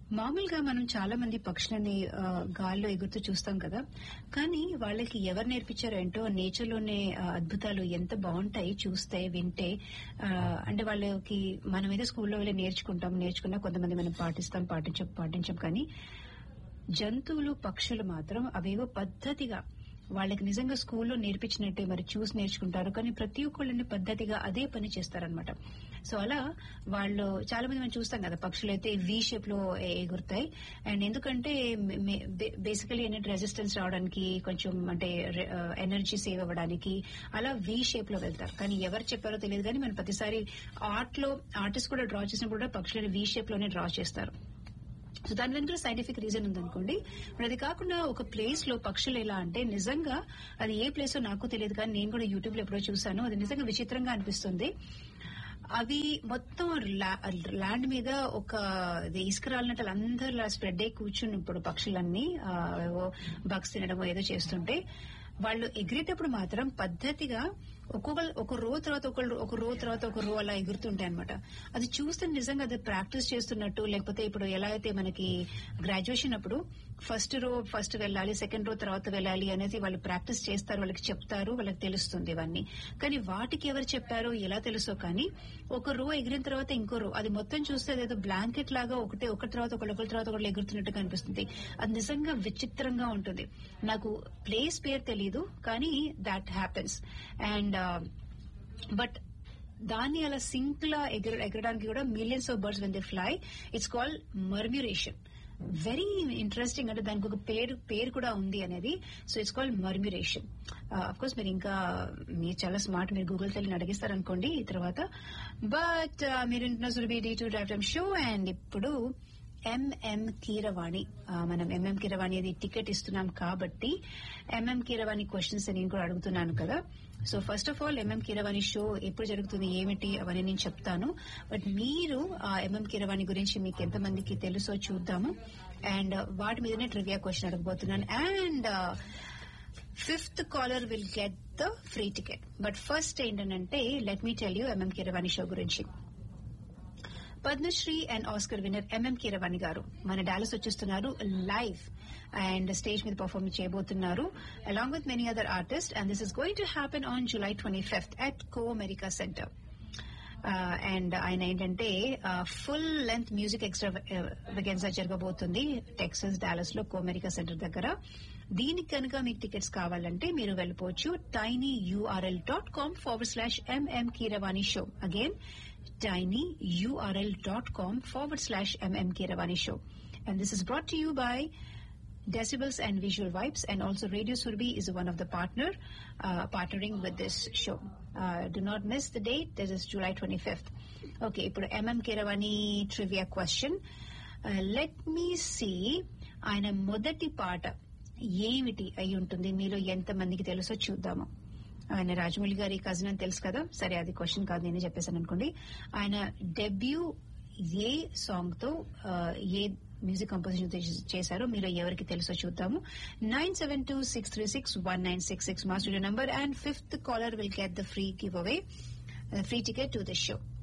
మామూలుగా మనం చాలా మంది పక్షులని గాల్లో ఎగురుతూ చూస్తాం కదా, కానీ వాళ్ళకి ఎవరు నేర్పించారో ఏంటో నేచర్ లోనే అద్భుతాలు ఎంత బాగుంటాయి చూస్తే వింటే. అంటే వాళ్ళకి మనం ఏదో స్కూల్లో వెళ్ళి నేర్చుకున్నా కొంతమంది మనం పాటించం కానీ జంతువులు పక్షులు మాత్రం అవేవో పద్ధతిగా వాళ్ళకి నిజంగా స్కూల్లో నేర్పించినట్టే మరి చూసి నేర్చుకుంటారు, కానీ ప్రతి ఒక్కళ్ళని పద్ధతిగా అదే పని చేస్తారనమాట. సో అలా వాళ్ళు చాలా మంది మనం చూస్తాం కదా, పక్షులు అయితే వి షేప్ లో ఎగురుతాయి. అండ్ ఎందుకంటే బేసికలీ ఏంటంటే రెసిస్టెన్స్ రావడానికి, కొంచెం అంటే ఎనర్జీ సేవ్ అవ్వడానికి అలా వి షేప్ లో వెళ్తారు. కానీ ఎవరు చెప్పారో తెలియదు, కానీ మనం ప్రతిసారి ఆర్టిస్ట్ కూడా డ్రా చేసినప్పుడు కూడా పక్షులని వి షేప్ లోనే డ్రా చేస్తారు. సో దాని వెనుక సైంటిఫిక్ రీజన్ ఉందనుకోండి. మరి అది కాకుండా ఒక ప్లేస్ లో పక్షులు ఎలా అంటే నిజంగా అది ఏ ప్లేస్ నాకు తెలియదు, కానీ నేను కూడా యూట్యూబ్ లో ఎప్పుడో చూసాను. అది నిజంగా విచిత్రంగా అనిపిస్తుంది. అవి మొత్తం ల్యాండ్ మీద ఒక ఇసుక రాలినట్టు అందరూ స్ప్రెడ్ అయి కూర్చుని ఇప్పుడు పక్షులన్నీ బగ్స్ తినడమో ఏదో చేస్తుంటే, వాళ్ళు ఎగిరేటప్పుడు మాత్రం పద్ధతిగా ఒక రో తర్వాత ఒక రో అలా ఎగురుతుంటాయి అనమాట. అది చూస్తే నిజంగా అది ప్రాక్టీస్ చేస్తున్నట్టు, లేకపోతే ఇప్పుడు ఎలా అయితే మనకి గ్రాడ్యుయేషన్ అప్పుడు ఫస్ట్ వెళ్ళాలి, సెకండ్ రో తర్వాత వెళ్ళాలి అనేది వాళ్ళు ప్రాక్టీస్ చేస్తారు, వాళ్ళకి చెప్తారు, వాళ్ళకి తెలుస్తుంది ఇవన్నీ. కానీ వాటికి ఎవరు చెప్పారో ఎలా తెలుసో, కానీ ఒక రో ఎగిరిన తర్వాత ఇంకో రో అది మొత్తం చూస్తే అదేదో బ్లాంకెట్ లాగా ఒకటి తర్వాత ఒకళ్ళు ఎగురుతున్నట్టుగా అనిపిస్తుంది. అది నిజంగా విచిత్రంగా ఉంటుంది. నాకు ప్లేస్ పేరు తెలీదు, కానీ దాట్ హ్యాపెన్స్. అండ్ బట్ దాన్ని అలా సింక్ లా ఎగరడానికి కూడా millions of birds when they fly, it's called మర్మ్యురేషన్. Very interesting. అంటే దానికి ఒక పేరు కూడా ఉంది అనేది. So it's called మర్మ్యురేషన్. Of course మీరు చాలా స్మార్ట్, మీరు గూగుల్ తెల్లని అడిగిస్తారనుకోండి ఈ తర్వాత. బట్ మీరు Surabhi D2 drive time show. And ఇప్పుడు ఎంఎం కీరవాణి, మనం ఎంఎం కీరవాణి అది టికెట్ ఇస్తున్నాం కాబట్టి ఎంఎం కీరవాణి క్వశ్చన్స్ నేను కూడా అడుగుతున్నాను కదా. So first of all MM Keeravani show ఎప్పుడు జరుగుతుంది ఏమిటి అవన్నీ నేను చెప్తాను. బట్ మీరు ఆ ఎంఎం కీరవాణి గురించి మీకు ఎంతమందికి తెలుసో చూద్దాము. అండ్ వాటి మీదనే trivia question అడగబోతున్నాను. And fifth caller will get the free ticket. But first ఏంటంటే let me tell you MM Keeravani show గురించి. Padmashri and Oscar winner MM Keeravani గారు మన డాలస్ వచ్చేస్తున్నారు లైవ్, అండ్ స్టేజ్ మీద పర్ఫార్మ్ చేయబోతున్నారు along with many other artist. And this is going to happen on July 25th at Co-America Center. And ఆయన ఏంటంటే full length music ఎక్స్ట్రావెగెన్సా జరగబోతుంది Texas Dallas లో Co-America Center దగ్గర. దీనికి కనుక మీకు టికెట్స్ కావాలంటే మీరు వెళ్ళిపోవచ్చు tinyurl.com/MM Keeravani Show. Again, tinyurl.com/MM Keeravani Show. And this is brought to you by Decibels and Visual Vibes, and also Radio Surabhi is one of the partnering with this show. Do not miss the date. This is July 25th. Okay, ఇప్పుడు MM Keeravani trivia question. Let me see. ఆయన మొదటి పాట ఏమిటి అయి ఉంటుంది, మీలో ఎంత మందికి తెలుసో చూద్దాము. ఆయన రాజమౌళి గారి కజిన్ అని తెలుసు కదా, సరే అది క్వశ్చన్ కాదు, నేనే చెప్పేశాను అనుకోండి. ఆయన డెబ్యూ ఏ సాంగ్ తో ఏ మ్యూజిక్ కంపోజిషన్ చేశారో మీలో ఎవరికి తెలుసో చూద్దాము. 972-636-1966 మా studio number. And fifth caller will get the free give away, free ticket to the show.